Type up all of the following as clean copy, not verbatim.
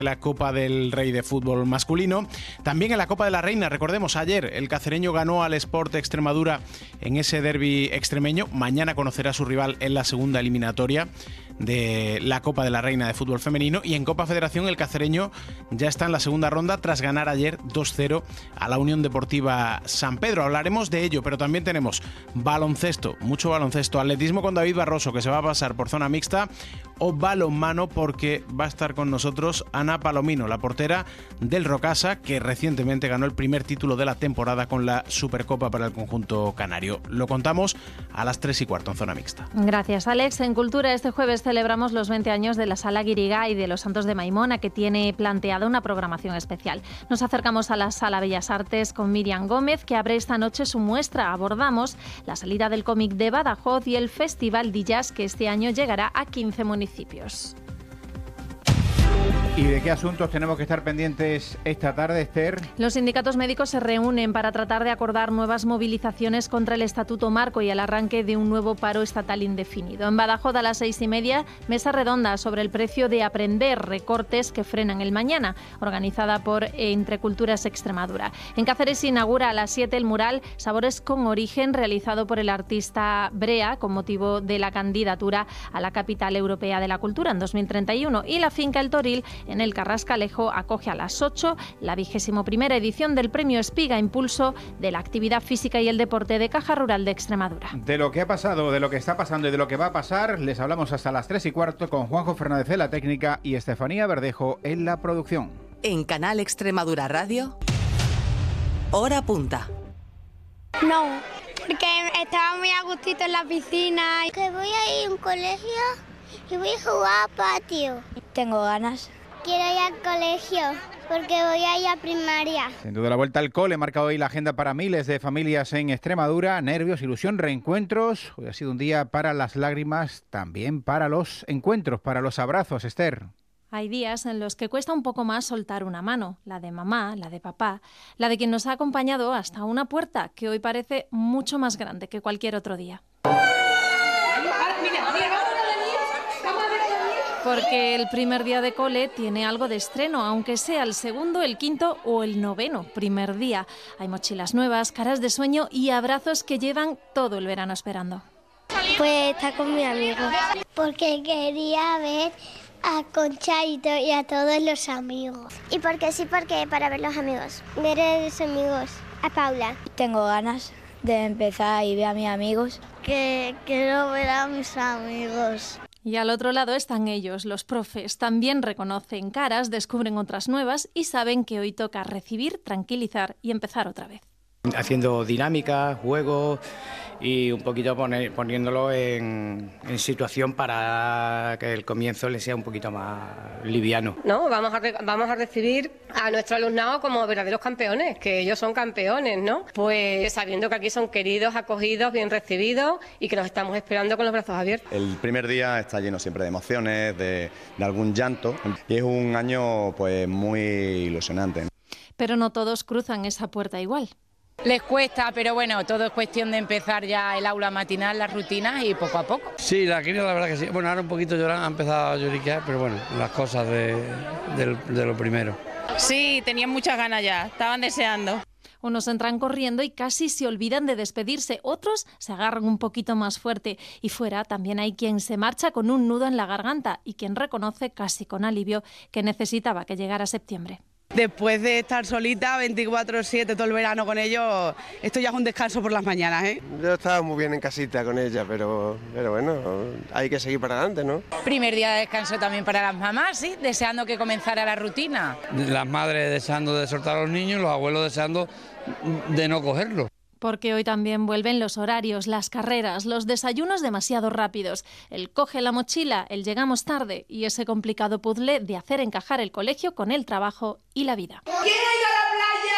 la Copa del Rey de fútbol masculino. También en la Copa de la Reina, recordemos, ayer el cacereño ganó al Sport Extremadura en ese derbi extremeño. Mañana conocerá a su rival en la segunda eliminatoria de la Copa de la Reina de fútbol femenino. Y en Copa Federación el cacereño ya está en la segunda ronda tras ganar ayer 2-0 a la Unión Deportiva San Pedro. Hablaremos de ello, pero también tenemos baloncesto, mucho baloncesto, atletismo con David Barroso, que se va a pasar por zona mixta, o balonmano, porque va a estar con nosotros Ana Palomino, la portera del Rocasa, que recientemente ganó el primer título de la temporada con la Supercopa para el conjunto canario. Lo contamos a las 3:15 en zona mixta. Gracias, Alex. En Cultura, este jueves celebramos los 20 años de la Sala Guirigay de los Santos de Maimona, que tiene planteada una programación especial. Nos acercamos a la Sala Bellas Artes con Miriam Gómez, que abre esta noche su muestra. Abordamos la salida del cómic de Badajoz y el Festival de Jazz, que este año llegará a 15 municipios. ¿Y de qué asuntos tenemos que estar pendientes esta tarde, Esther? Los sindicatos médicos se reúnen para tratar de acordar nuevas movilizaciones contra el Estatuto Marco y el arranque de un nuevo paro estatal indefinido. En Badajoz a las 6:30, mesa redonda sobre el precio de aprender, recortes que frenan el mañana, organizada por Entre Culturas Extremadura. En Cáceres se inaugura a las 7 el mural Sabores con Origen, realizado por el artista Brea con motivo de la candidatura a la Capital Europea de la Cultura en 2031. Y la finca El Toril, en el Carrascalejo, acoge a las 8 la 21ª edición del Premio Espiga, impulso de la actividad física y el deporte de Caja Rural de Extremadura. De lo que ha pasado, de lo que está pasando y de lo que va a pasar, les hablamos hasta las 3:15 con Juanjo Fernández en la técnica y Estefanía Verdejo en la producción. En Canal Extremadura Radio, Hora Punta. No, porque estaba muy a gustito en la piscina. Que voy a ir a un colegio y voy a jugar a patio. Tengo ganas. Quiero ir al colegio porque voy a ir a primaria. Sin duda la vuelta al cole marca hoy la agenda para miles de familias en Extremadura. Nervios, ilusión, reencuentros. Hoy ha sido un día para las lágrimas, también para los encuentros, para los abrazos, Esther. Hay días en los que cuesta un poco más soltar una mano, la de mamá, la de papá, la de quien nos ha acompañado hasta una puerta que hoy parece mucho más grande que cualquier otro día. Porque el primer día de cole tiene algo de estreno, aunque sea el segundo, el quinto o el noveno primer día. Hay mochilas nuevas, caras de sueño y abrazos que llevan todo el verano esperando. Pues está con mi amigo. Porque quería ver a Conchaito y a todos los amigos. Y porque sí, porque para ver los amigos. Ver a los amigos. A Paula. Tengo ganas de empezar y ver a mis amigos. Que quiero ver a mis amigos. Y al otro lado están ellos, los profes. También reconocen caras, descubren otras nuevas y saben que hoy toca recibir, tranquilizar y empezar otra vez. Haciendo dinámicas, juegos y un poquito poniéndolo en situación para que el comienzo le sea un poquito más liviano. No, vamos a recibir a nuestro alumnado como verdaderos campeones, que ellos son campeones, ¿no? Pues sabiendo que aquí son queridos, acogidos, bien recibidos y que los estamos esperando con los brazos abiertos. El primer día está lleno siempre de emociones, de algún llanto y es un año pues muy ilusionante. Pero no todos cruzan esa puerta igual. Les cuesta, pero bueno, todo es cuestión de empezar ya el aula matinal, las rutinas y poco a poco. Sí, la cría la verdad que sí. Bueno, ahora un poquito lloran, ha empezado a lloriquear, pero bueno, las cosas de lo primero. Sí, tenían muchas ganas ya, estaban deseando. Unos entran corriendo y casi se olvidan de despedirse, otros se agarran un poquito más fuerte y fuera también hay quien se marcha con un nudo en la garganta y quien reconoce casi con alivio que necesitaba que llegara septiembre. Después de estar solita 24/7 todo el verano con ellos, esto ya es un descanso por las mañanas, ¿eh? Yo estaba muy bien en casita con ella, pero bueno, hay que seguir para adelante, ¿no? Primer día de descanso también para las mamás, sí, deseando que comenzara la rutina. Las madres deseando de soltar a los niños, los abuelos deseando de no cogerlos. Porque hoy también vuelven los horarios, las carreras, los desayunos demasiado rápidos, el coge la mochila, el llegamos tarde y ese complicado puzzle de hacer encajar el colegio con el trabajo y la vida. ¿Quién ha ido a la playa?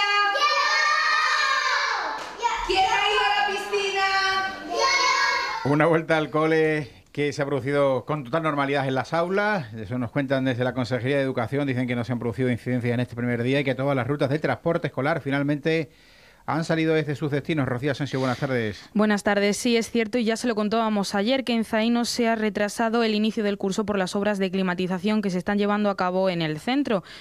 ¡Yo! ¿Quién ha ido a la piscina? ¡Yo! Una vuelta al cole que se ha producido con total normalidad en las aulas. Eso nos cuentan desde la Consejería de Educación. Dicen que no se han producido incidencias en este primer día y que todas las rutas de transporte escolar finalmente han salido desde sus destinos. Rocío Asensio, buenas tardes. Buenas tardes. Sí, es cierto y ya se lo contábamos ayer que en Zaino se ha retrasado el inicio del curso por las obras de climatización que se están llevando a cabo en el centro.